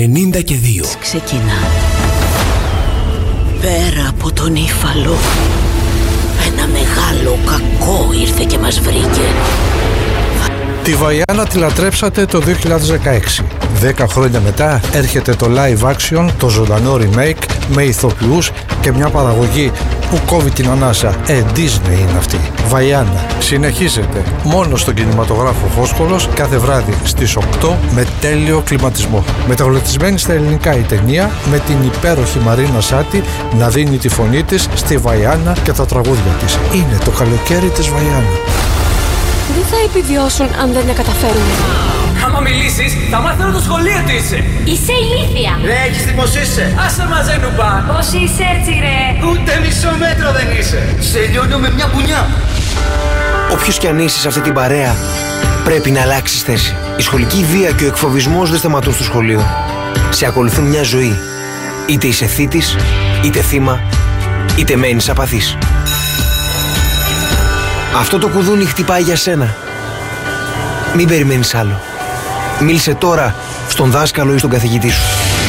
92. Ξεκινά. Πέρα από τον Ήφαλο, ένα μεγάλο κακό ήρθε και μας βρήκε. Τη Βαϊάννα τη λατρέψατε το 2016. 10 χρόνια μετά έρχεται το live action, το ζωντανό remake με ηθοποιούς και μια παραγωγή που κόβει την ανάσα. Disney είναι αυτή. Βαϊάννα συνεχίζεται μόνο στον κινηματογράφο Φόσκολος κάθε βράδυ στις 8 με τέλειο κλιματισμό. Μεταγλωτισμένη στα ελληνικά η ταινία με την υπέροχη Μαρίνα Σάτι να δίνει τη φωνή της στη Βαϊάννα και τα τραγούδια της. Είναι το καλοκαίρι της Βαϊάννα. Δεν θα επιβιώσουν αν δεν τα καταφέρουν. Άμα μιλήσεις, θα μάθω το σχολείο τι είσαι. Είσαι ηλίθια. Ρε, έχεις τι πως είσαι. Άσε μαζέ νουπά. Πώς είσαι έτσι ρε. Ούτε μισό μέτρο δεν είσαι. Σε λιώνω με μια μπουνιά. Όποιος κι αν είσαι σε αυτή την παρέα, πρέπει να αλλάξεις θέση. Η σχολική βία και ο εκφοβισμός δεν σταματούν στο σχολείο. Σε ακολουθούν μια ζωή. Είτε είσαι θήτης, είτε θύμα, είτε μένεις απαθής. Αυτό το κουδούνι χτυπάει για σένα. Μην περιμένεις άλλο. Μίλησε τώρα στον δάσκαλο ή στον καθηγητή σου.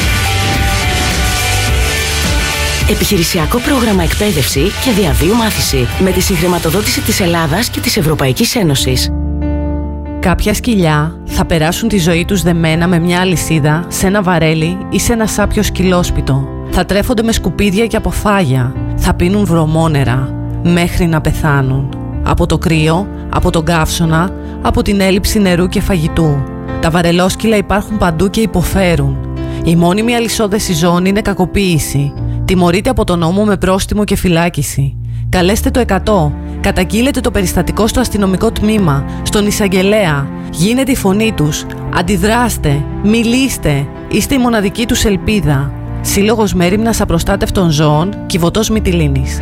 Επιχειρησιακό πρόγραμμα εκπαίδευση και διαβίου μάθηση με τη συγχρηματοδότηση της Ελλάδας και της Ευρωπαϊκής Ένωσης. Κάποια σκυλιά θα περάσουν τη ζωή τους δεμένα με μια αλυσίδα σε ένα βαρέλι ή σε ένα σάπιο σκυλόσπιτο. Θα τρέφονται με σκουπίδια και αποφάγια. Θα πίνουν βρωμόνερα μέχρι να πεθάνουν. Από το κρύο, από τον καύσωνα, από την έλλειψη νερού και φαγητού. Τα βαρελόσκυλα υπάρχουν παντού και υποφέρουν. Η μόνιμη αλυσόδεση ζώων είναι κακοποίηση. Τιμωρείται από τον νόμο με πρόστιμο και φυλάκιση. Καλέστε το 100. Καταγγείλετε το περιστατικό στο αστυνομικό τμήμα, στον εισαγγελέα. Γίνετε η φωνή τους. Αντιδράστε. Μιλήστε. Είστε η μοναδική τους ελπίδα. Σύλλογος Μέριμνας Απροστάτευτων Ζώων, Κιβωτός Μυτιλήνης.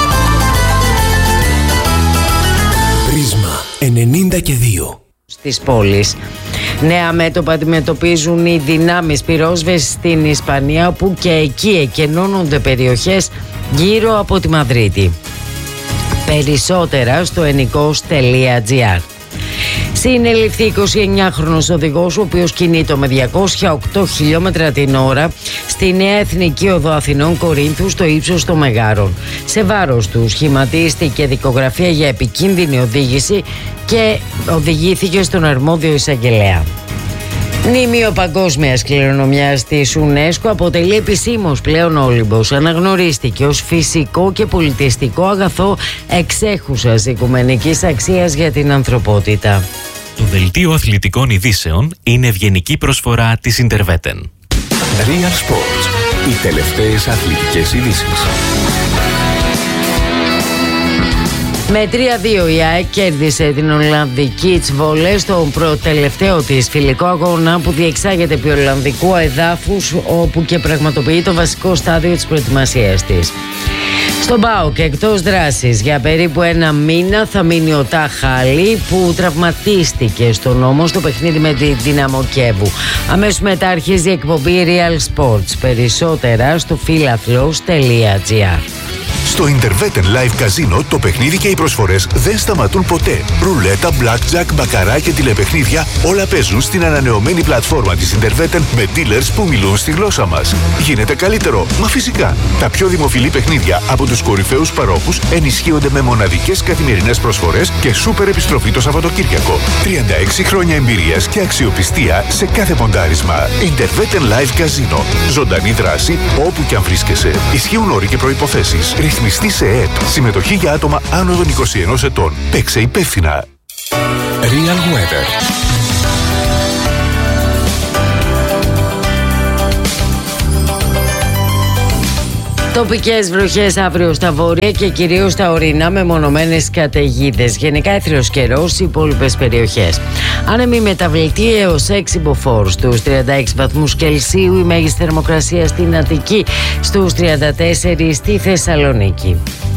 Πρίσμα 92. Στις πόλεις. Νέα μέτωπα αντιμετωπίζουν οι δυνάμεις πυρόσβεσης στην Ισπανία, που και εκεί εκενώνονται περιοχές γύρω από τη Μαδρίτη. Περισσότερα στο ennikos.gr. Συνελήφθη 29χρονος οδηγός, ο οποίος κινείται με 208 χιλιόμετρα την ώρα στη Νέα Εθνική Οδό Αθηνών Κορίνθου στο ύψος των Μεγάρων. Σε βάρος του σχηματίστηκε δικογραφία για επικίνδυνη οδήγηση και οδηγήθηκε στον αρμόδιο εισαγγελέα. Μνημείο παγκόσμιας κληρονομιάς της UNESCO αποτελεί επισήμως πλέον Όλυμπος. Αναγνωρίστηκε ως φυσικό και πολιτιστικό αγαθό εξέχουσας οικουμενικής αξίας για την ανθρωπότητα. Το δελτίο αθλητικών ειδήσεων είναι ευγενική προσφορά της Interveten. Real Sports. Οι τελευταίες αθλητικές ειδήσεις. Με 3-2 η ΑΕΚ κέρδισε την Ολλανδική Τσβόλε στον προτελευταίο της φιλικό αγώνα που διεξάγεται επί Ολλανδικού εδάφους, όπου και πραγματοποιεί το βασικό στάδιο της προετοιμασίας της. Στον ΠΑΟΚ εκτός δράσης για περίπου ένα μήνα θα μείνει ο Ταχάλη, που τραυματίστηκε στον ώμο στο παιχνίδι με τη Δύναμο Κιέβου. Αμέσως μετά αρχίζει η εκπομπή Real Sports. Περισσότερα στο philathlos.gr. Στο Interveten Live Casino το παιχνίδι και οι προσφορές δεν σταματούν ποτέ. Ρουλέτα, blackjack, μπακαρά και τηλεπαιχνίδια όλα παίζουν στην ανανεωμένη πλατφόρμα της Interveten με dealers που μιλούν στη γλώσσα μας. Γίνεται καλύτερο, μα φυσικά. Τα πιο δημοφιλή παιχνίδια από τους κορυφαίους παρόχους ενισχύονται με μοναδικές καθημερινές προσφορές και σούπερ επιστροφή το Σαββατοκύριακο. 36 χρόνια εμπειρίας και αξιοπιστία σε κάθε ποντάρισμα. Interveten Live Casino. Ζωντανή δράση όπου και αν βρίσκεσαι. Ισχύουν όροι και προϋποθέσεις. Ρυθμιστή σε ΕΕΠ. Συμμετοχή για άτομα άνω των 21 ετών. Παίξε υπεύθυνα. Real Weather. Τοπικές βροχές αύριο στα βόρεια και κυρίως στα ορεινά με μονομένες καταιγίδες. Γενικά έθριος καιρός στις υπόλοιπες περιοχές. Άνεμη μεταβλητή έως 6 μποφόρ στους 36 βαθμούς Κελσίου. Η μέγιστη θερμοκρασία στην Αττική στους 34 στη Θεσσαλονίκη.